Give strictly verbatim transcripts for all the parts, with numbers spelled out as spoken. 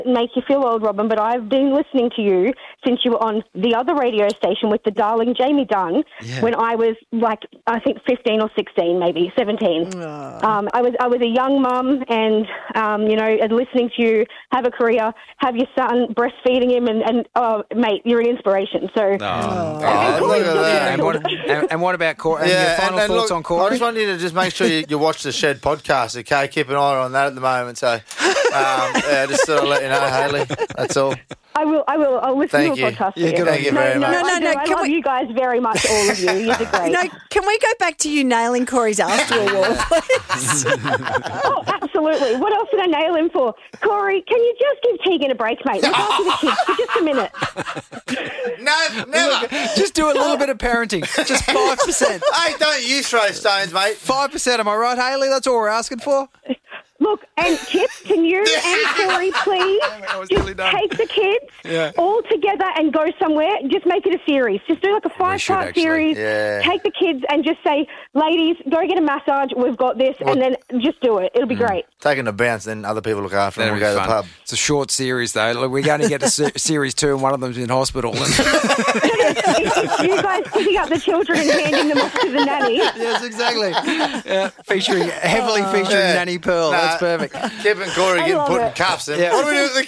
make you feel old, Robin, but I've been listening to you since you were on the other radio station with the darling Jamie Dunn Yeah. when I was like, I think fifteen or sixteen, maybe seventeen. Um, I was I was a young mum and, um, you know, and listening to you have a career, have your son, breastfeeding him, and, and oh, mate, you're an inspiration. So, Oh, Oh, look at that. And, what, and, and what about Corey? And your final thoughts look, on Corey? I just want you to just make sure you, you watch the Shed podcast, okay? Keep an eye on that at the moment. So, um, yeah, just sort of let you know, Hayley. That's all. I will. I will. I'll listen Thank to a you. podcast. Yeah, for good Thank you no, very no, much. No, No, no, no, I can love we- you guys very much, all of you. You're great. No, can we go back to you nailing Corey's after award, please? Oh, absolutely. What else did I nail him for? Corey, can you just give Tegan a break, mate? Look after the kids for just a minute. No, never. Just do a little bit of parenting. Just five percent. Hey, don't you throw stones, mate. five percent, am I right, Hayley? That's all we're asking for? Look, and Kip, can you and Corey please was just nearly done. take the kids Yeah. all together and go somewhere? Just make it a series. Just do like a should five-part actually. series. Yeah. Take the kids and just say, ladies, go get a massage. We've got this. And then just do it. It'll be great. Taking a bounce, then other people look after them. That'd We'll be go to the fun. pub. It's a short series, though. Look, we're going to get to se- series two, and one of them's in hospital. It's you guys picking up the children and handing them off to the nanny. Yes, exactly. Yeah, featuring heavily featuring Yeah. Nanny Pearl. Nah, That's perfect. Kip and Corey I getting love put in it. cuffs. And Yeah. what do we do with the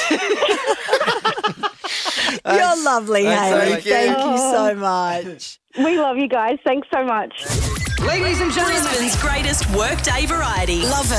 kids? You're lovely, Thanks, Hayley. Hayley. Thank you so much. We love you guys. Thanks so much. Ladies and gentlemen. Brisbane's greatest workday variety. Love it.